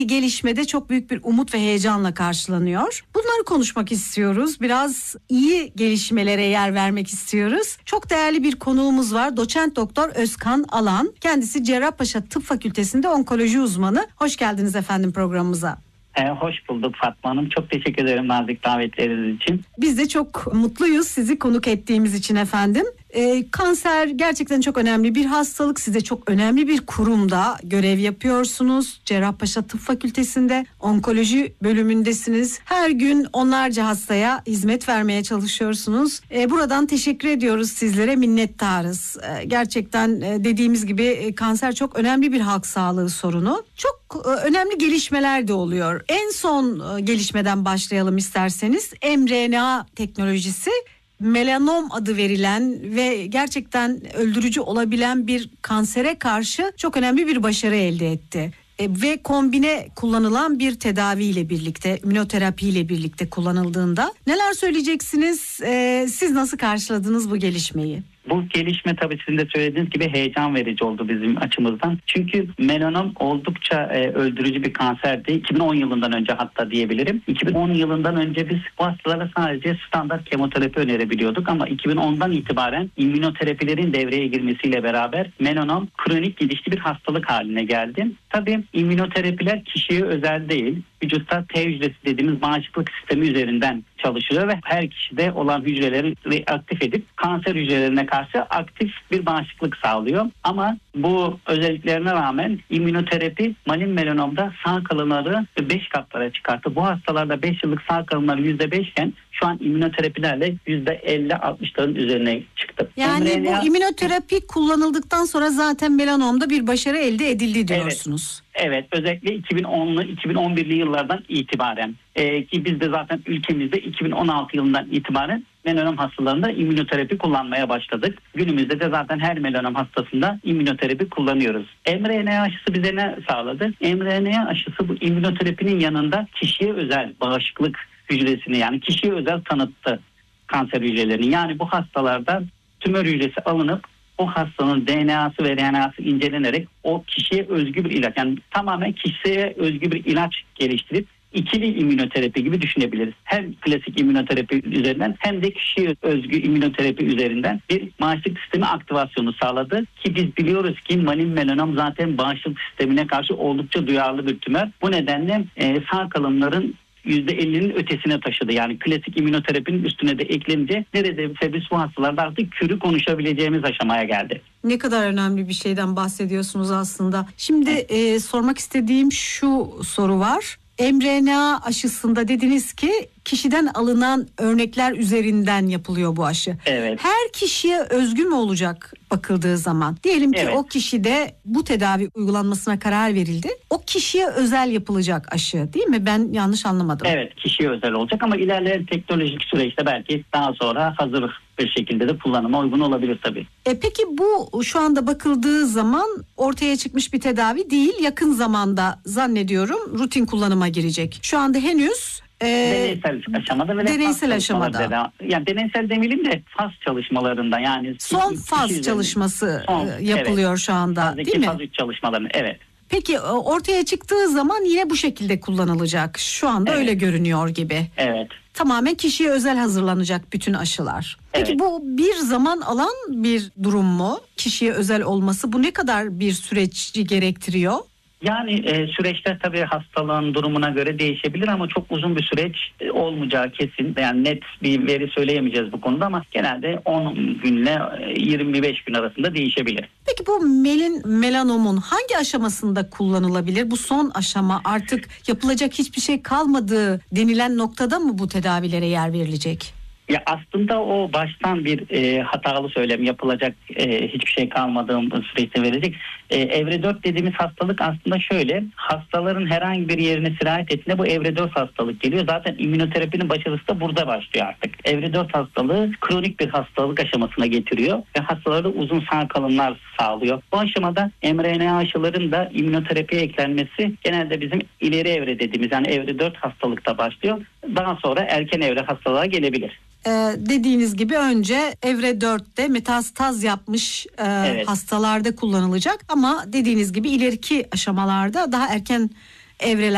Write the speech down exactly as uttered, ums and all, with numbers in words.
gelişmede çok büyük bir umut ve heyecanla karşılanıyor. Bunları konuşmak istiyoruz. Biraz iyi gelişmelere yer vermek istiyoruz. Çok değerli bir konuğumuz var. Doçent Doktor Özkan Alan. Kendisi Cerrahpaşa Tıp Fakültesi'nde onkoloji uzmanı. Hoş geldiniz efendim programımıza. Ee, hoş bulduk Fatma Hanım. Çok teşekkür ederim nazik davetleriniz için. Biz de çok mutluyuz sizi konuk ettiğimiz için efendim. Ee, kanser gerçekten çok önemli bir hastalık. Siz de çok önemli bir kurumda görev yapıyorsunuz. Cerrahpaşa Tıp Fakültesi'nde onkoloji bölümündesiniz. Her gün onlarca hastaya hizmet vermeye çalışıyorsunuz. Ee, buradan teşekkür ediyoruz sizlere, minnettarız. Ee, gerçekten e, dediğimiz gibi e, kanser çok önemli bir halk sağlığı sorunu. Çok e, önemli gelişmeler de oluyor. En son e, gelişmeden başlayalım isterseniz. mRNA teknolojisi, melanom adı verilen ve gerçekten öldürücü olabilen bir kansere karşı çok önemli bir başarı elde etti. E, ve kombine kullanılan bir tedaviyle birlikte, immünoterapiyle birlikte kullanıldığında neler söyleyeceksiniz? E, siz nasıl karşıladınız bu gelişmeyi? Bu gelişme tabii sizin de söylediğiniz gibi heyecan verici oldu bizim açımızdan. Çünkü melanom oldukça e, öldürücü bir kanserdi. iki bin on yılından önce hatta diyebilirim. iki bin on yılından önce biz bu hastalara sadece standart kemoterapi önerebiliyorduk ama iki bin ondan itibaren immünoterapilerin devreye girmesiyle beraber melanom kronik gelişti bir hastalık haline geldi. Tabii immünoterapiler kişiye özel değil. Vücutta T hücresi dediğimiz bağışıklık sistemi üzerinden çalışıyor ve her kişide olan hücreleri reaktif edip kanser hücrelerine karşı aktif bir bağışıklık sağlıyor. Ama bu özelliklerine rağmen immünoterapi malin melanomda sağ kalımları beş katlara çıkarttı. Bu hastalarda beş yıllık sağ kalımları yüzde beş iken şu an immünoterapilerle yüzde elli altmışların üzerine çıktı. Yani M R N A... bu immünoterapi kullanıldıktan sonra zaten melanomda bir başarı elde edildi diyorsunuz. Evet. Evet, özellikle iki bin onlu iki bin on birli yıllardan itibaren ee, ki biz de zaten ülkemizde iki bin on altı yılından itibaren melanom hastalarında immünoterapi kullanmaya başladık. Günümüzde de zaten her melanom hastasında immünoterapi kullanıyoruz. mRNA aşısı bize ne sağladı? mRNA aşısı bu immünoterapinin yanında kişiye özel bağışıklık hücresini, yani kişiye özel tanıttı kanser hücrelerini. Yani bu hastalarda tümör hücresi alınıp o hastanın D N A'sı ve R N A'sı incelenerek o kişiye özgü bir ilaç, yani tamamen kişiye özgü bir ilaç geliştirip ikili immünoterapi gibi düşünebiliriz. Hem klasik immünoterapi üzerinden hem de kişiye özgü immünoterapi üzerinden bir bağışıklık sistemi aktivasyonu sağladı. Ki biz biliyoruz ki malin melanom zaten bağışıklık sistemine karşı oldukça duyarlı bir tümör. Bu nedenle e, sağ kalımların yüzde ellinin ötesine taşıdı. Yani klasik immünoterapinin üstüne de eklenince neredeyse biz bu hastalarda artık kürü konuşabileceğimiz aşamaya geldi. Ne kadar önemli bir şeyden bahsediyorsunuz aslında. Şimdi e, sormak istediğim şu soru var. mRNA aşısında dediniz ki kişiden alınan örnekler üzerinden yapılıyor bu aşı. Evet. Her kişiye özgü mü olacak bakıldığı zaman? Diyelim ki Evet. o kişide bu tedavi uygulanmasına karar verildi. O kişiye özel yapılacak aşı, değil mi? Ben yanlış anlamadım. Evet, kişiye özel olacak ama ilerleyen teknolojik süreçte belki daha sonra hazır bir şekilde de kullanıma uygun olabilir tabii. E peki bu şu anda bakıldığı zaman ortaya çıkmış bir tedavi değil. Yakın zamanda zannediyorum rutin kullanıma girecek. Şu anda henüz e, deneysel aşamada ve deneysel aşamada. Da, yani deneysel demeyelim de faz çalışmalarında, yani son faz çalışması son, yapılıyor evet, şu anda, fazdaki değil mi? Faz üç çalışmalarını, evet. Peki ortaya çıktığı zaman yine bu şekilde kullanılacak. Şu anda evet, öyle görünüyor gibi. Evet. Tamamen kişiye özel hazırlanacak bütün aşılar. Peki evet, bu bir zaman alan bir durum mu? Kişiye özel olması bu ne kadar bir süreci gerektiriyor? Yani e, süreçler tabii hastalığın durumuna göre değişebilir ama çok uzun bir süreç e, olmayacağı kesin. Yani net bir veri söyleyemeyeceğiz bu konuda ama genelde on günle yirmi beş gün arasında değişebilir. Peki bu melin melanomun hangi aşamasında kullanılabilir? Bu son aşama, artık yapılacak hiçbir şey kalmadığı denilen noktada mı bu tedavilere yer verilecek? Ya aslında o baştan bir e, hatalı söylem, yapılacak e, hiçbir şey kalmadığım süreçte verecek. E, evre dört dediğimiz hastalık aslında şöyle, hastaların herhangi bir yerine sirayet ettiğinde bu evre dört hastalık geliyor. Zaten immünoterapinin başarısı da burada başlıyor artık. Evre dört hastalığı kronik bir hastalık aşamasına getiriyor ve hastalarda uzun sağ kalımlar sağlıyor. Bu aşamada mRNA aşıların da immünoterapiye eklenmesi genelde bizim ileri evre dediğimiz, yani evre dört hastalıkta başlıyor. Daha sonra erken evre hastalığa gelebilir. Ee, dediğiniz gibi önce evre dörtte metastaz yapmış e, evet, hastalarda kullanılacak ama dediğiniz gibi ileriki aşamalarda daha erken evreler